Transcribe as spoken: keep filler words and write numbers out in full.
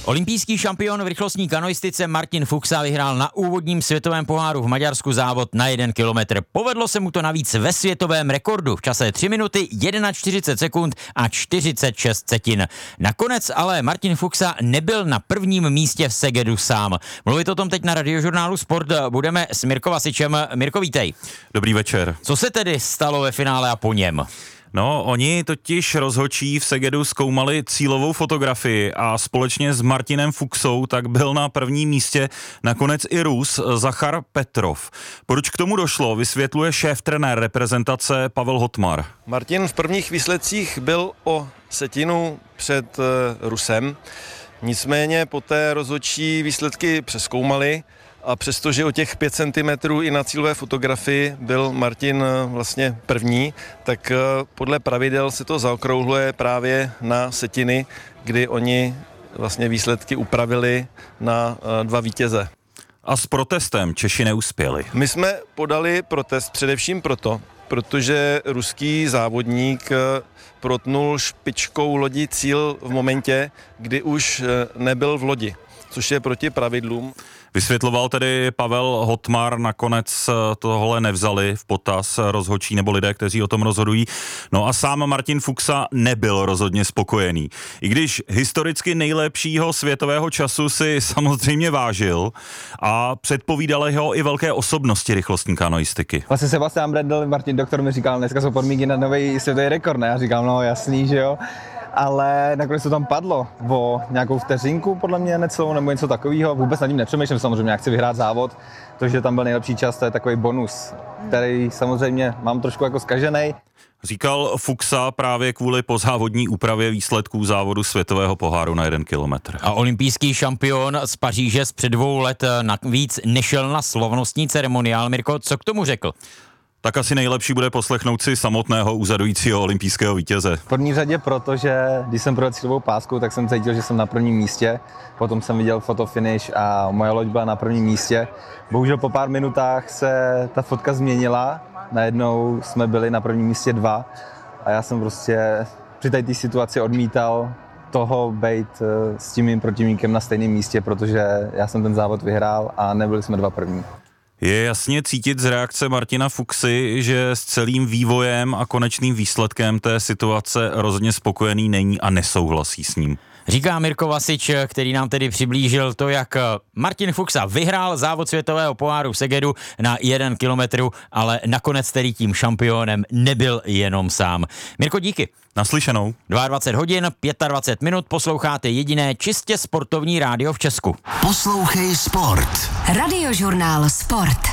Olympijský šampion v rychlostní kanoistice Martin Fuxa vyhrál na úvodním světovém poháru v Maďarsku závod na jeden kilometr. Povedlo se mu to navíc ve světovém rekordu v čase tři minuty čtyřicet jedna sekund a čtyřicet šest setin. Nakonec ale Martin Fuxa nebyl na prvním místě v Segedu sám. Mluvit o tom teď na Radiožurnálu Sport budeme s Mirko Vasičem. Mirko, vítej. Dobrý večer. Co se tedy stalo ve finále a po něm? No, oni totiž rozhodčí v Segedu zkoumali cílovou fotografii a společně s Martinem Fuxou tak byl na prvním místě nakonec i Rus Zachar Petrov. Proč k tomu došlo, vysvětluje šéf-trenér reprezentace Pavel Hotmar. Martin v prvních výsledcích byl o setinu před Rusem, nicméně poté rozhodčí výsledky přezkoumali. A přestože o těch pět centimetrů i na cílové fotografii byl Martin vlastně první, tak podle pravidel se to zaokrouhluje právě na setiny, kdy oni vlastně výsledky upravili na dva vítěze. A s protestem Češi neuspěli. My jsme podali protest především proto, protože ruský závodník protnul špičkou lodi cíl v momentě, kdy už nebyl v lodi, což je proti pravidlům. Vysvětloval tedy Pavel Hotmar, nakonec tohle nevzali v potaz rozhodčí nebo lidé, kteří o tom rozhodují. No a sám Martin Fuxa nebyl rozhodně spokojený. I když historicky nejlepšího světového času si samozřejmě vážil a předpovídali ho i velké osobnosti rychlostní kanoistiky. Vlastně Sebastian Brendel, Martin Doktor mi říkal, dneska jsou podmínky na nový světový rekord, ne? Já říkám, no jasný, že jo. Ale nakonec to tam padlo o nějakou vteřinku, podle mě necelou, nebo něco takového. Vůbec nad tím nepřemýšlím, samozřejmě, jak chci vyhrát závod. To, že tam byl nejlepší čas, to je takový bonus, který samozřejmě mám trošku jako zkažený. Říkal Fuxa právě kvůli pozávodní úpravě výsledků závodu světového poháru na jeden kilometr. A olympijský šampion z Paříže z před dvou let navíc nešel na slavnostní ceremoniál. Mirko, co k tomu řekl? Tak asi nejlepší bude poslechnout si samotného úřadujícího olympijského vítěze. V první řadě, protože když jsem projel cílovou pásku, tak jsem cítil, že jsem na prvním místě. Potom jsem viděl fotofinish a moje loď byla na prvním místě. Bohužel po pár minutách se ta fotka změnila. Najednou jsme byli na prvním místě dva a já jsem prostě při té situaci odmítal toho být s tím mým protivníkem na stejném místě, protože já jsem ten závod vyhrál a nebyli jsme dva první. Je jasně cítit z reakce Martina Fuxy, že s celým vývojem a konečným výsledkem té situace rozhodně spokojený není a nesouhlasí s ním. Říká Mirko Vasič, který nám tedy přiblížil to, jak Martin Fuxa vyhrál závod světového poháru v Segedu na jeden kilometr, ale nakonec tedy tím šampionem nebyl jenom sám. Mirko, díky. Naslyšenou. dvacet dva hodin, dvacet pět minut, posloucháte jediné čistě sportovní rádio v Česku. Poslouchej Sport. Radiožurnál Sport.